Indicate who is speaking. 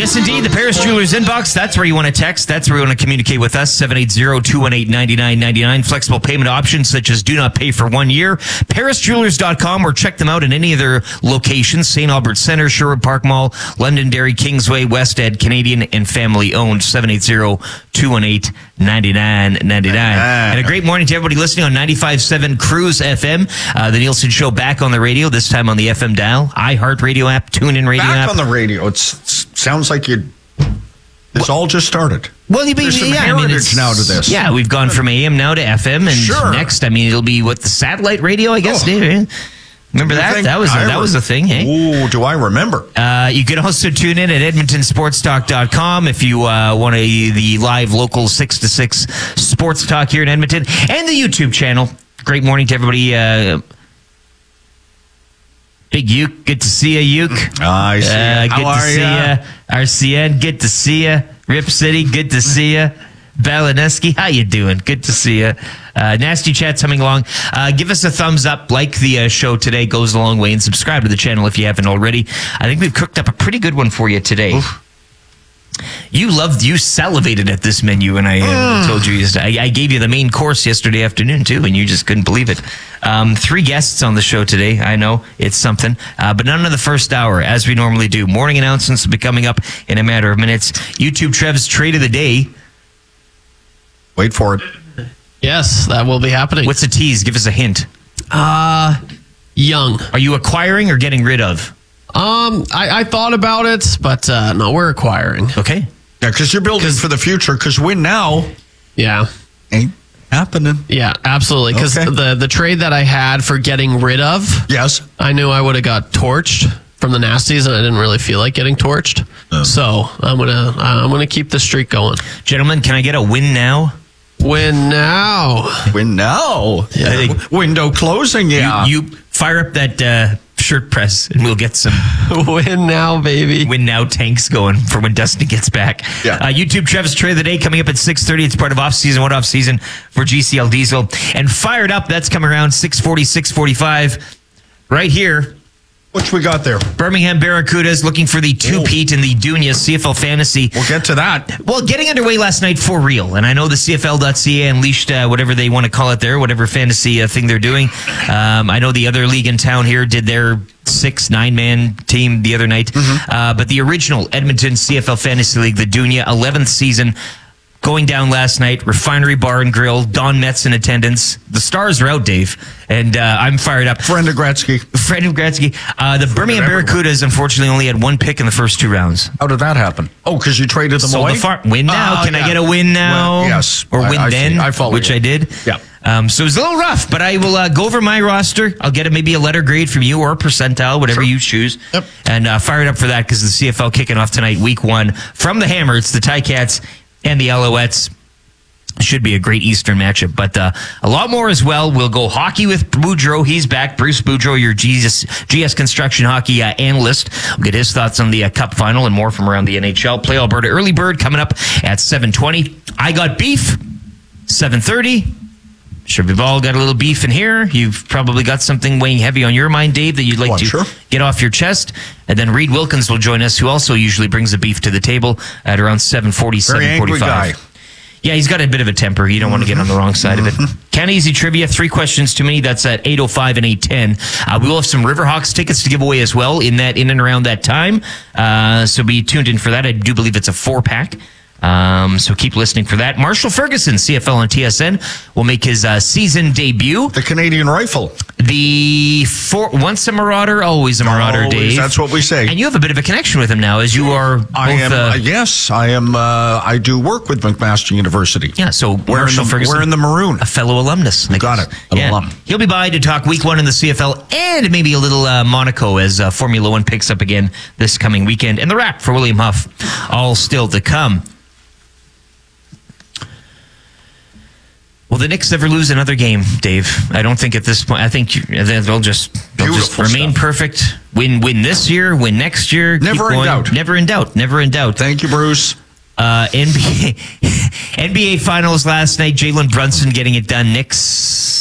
Speaker 1: Yes, indeed. The Paris Jewelers inbox. That's where you want to text. That's where you want to communicate with us. 780-218-9999. Flexible payment options such as do not pay for 1 year. ParisJewelers.com, or check them out in any of their locations. St. Albert Centre, Sherwood Park Mall, Londonderry, Kingsway, West End, Canadian and family owned. 780-218-9999. And a great morning to everybody listening on 95.7 Cruise FM. The Nielsen Show back on the radio, this time on the FM dial. iHeartRadio app, TuneIn Radio app.
Speaker 2: Back on the radio. It sounds like this all just started.
Speaker 1: Well,
Speaker 2: there's some heritage now to this.
Speaker 1: Yeah, we've gone from AM now to FM, and next, it'll be the satellite radio, I guess. Dave. Remember that? That was a thing, hey?
Speaker 2: Oh, do I remember?
Speaker 1: You can also tune in at EdmontonSportsTalk.com if you want the live local 6 to 6 sports talk here in Edmonton, and the YouTube channel. Great morning to everybody. Big Uke, good to see you, Uke.
Speaker 2: I see you.
Speaker 1: Good to see you. RCN, good to see you. Rip City, good to see you. Balaneski, how you doing? Good to see you. Nasty Chat's coming along. Give us a thumbs up, like the show today, goes a long way, and subscribe to the channel if you haven't already. I think we've cooked up a pretty good one for you today. Oof. You salivated at this menu, and I told you yesterday. I gave you the main course yesterday afternoon, too, and you just couldn't believe it. 3 guests on the show today. I know, it's something. But none of the first hour, as we normally do. Morning announcements will be coming up in a matter of minutes. YouTube Trev's Trade of the Day.
Speaker 2: Wait for it.
Speaker 3: Yes, that will be happening.
Speaker 1: What's a tease? Give us a hint.
Speaker 3: Young.
Speaker 1: Are you acquiring or getting rid of?
Speaker 3: I thought about it, but no, we're acquiring.
Speaker 1: Okay.
Speaker 2: Yeah, because you're building for the future, because win now ain't happening.
Speaker 3: Yeah, absolutely. Because the trade that I had for getting rid of, I knew I would have got torched from the Nasties, and I didn't really feel like getting torched. So I'm gonna keep the streak going.
Speaker 1: Gentlemen, can I get a win now?
Speaker 3: Win now.
Speaker 2: Win now.
Speaker 1: Yeah.
Speaker 2: Window closing,
Speaker 1: You fire up that shirt press, and we'll get some
Speaker 3: win now, baby.
Speaker 1: Win now tanks going for when Dustin gets back.
Speaker 2: Yeah.
Speaker 1: YouTube Trev's Trade of the Day coming up at 6:30. It's part of off season for GCL Diesel. And fired up, that's coming around 6:40, 6:45. Right here.
Speaker 2: What we got there?
Speaker 1: Birmingham Barracudas looking for the two-peat in the Dunia CFL Fantasy.
Speaker 2: We'll get to that.
Speaker 1: Well, getting underway last night for real. And I know the CFL.ca unleashed whatever they want to call it there, whatever fantasy thing they're doing. I know the other league in town here did their 6-9-man team the other night. But the original Edmonton CFL Fantasy League, the Dunia 11th season, going down last night. Refinery Bar and Grill. Don Metz in attendance. The stars are out, Dave. And I'm fired up.
Speaker 2: Friend of Gretzky.
Speaker 1: The Birmingham Barracudas, unfortunately, only had 1 pick in the first 2 rounds.
Speaker 2: How did that happen? Oh, because you traded them away?
Speaker 1: Win now. Can I get a win now?
Speaker 2: Well, yes.
Speaker 1: Or win then?
Speaker 2: I follow
Speaker 1: which
Speaker 2: you.
Speaker 1: I did.
Speaker 2: Yeah.
Speaker 1: So it was a little rough, but I will go over my roster. I'll get maybe a letter grade from you or a percentile, whatever you choose.
Speaker 2: Yep.
Speaker 1: And fired up for that because the CFL kicking off tonight, week 1. From the Hammer, it's the Ticats and the Alouettes. Should be a great Eastern matchup, but a lot more as well. We'll go hockey with Boudreau. He's back. Bruce Boudreau, your GS Construction hockey analyst. We'll get his thoughts on the Cup final and more from around the NHL. Play Alberta Early Bird coming up at 7:20. I got beef, 7:30. Sure, we've all got a little beef in here. You've probably got something weighing heavy on your mind, Dave, that you'd like to get off your chest. And then Reed Wilkins will join us, who also usually brings the beef to the table at around 7:40, 7:45.
Speaker 2: Guy.
Speaker 1: Yeah, he's got a bit of a temper. You don't want to get on the wrong side of it. Can Easy Trivia, 3 questions too many. That's at 8:05 and 8:10. We will have some Riverhawks tickets to give away as well in and around that time. So be tuned in for that. I do believe it's a 4-pack. So keep listening for that. Marshall Ferguson, CFL on TSN, will make his season debut.
Speaker 2: The Canadian Rifle.
Speaker 1: Once a Marauder, always a Marauder, Dave.
Speaker 2: That's what we say.
Speaker 1: And you have a bit of a connection with him now, as you are both...
Speaker 2: Yes, I am. I do work with McMaster University.
Speaker 1: Yeah, so Marshall Ferguson.
Speaker 2: We're in the maroon.
Speaker 1: A fellow alumnus.
Speaker 2: Got it. Alum.
Speaker 1: He'll be by to talk week 1 in the CFL and maybe a little Monaco as Formula 1 picks up again this coming weekend. And the wrap for William Huff, all still to come. Will the Knicks ever lose another game, Dave? I don't think at this point. I think they'll just remain perfect. Win this year, win next year.
Speaker 2: Never in doubt.
Speaker 1: Never in doubt. Never in doubt.
Speaker 2: Thank you, Bruce.
Speaker 1: NBA Finals last night. Jalen Brunson getting it done. Knicks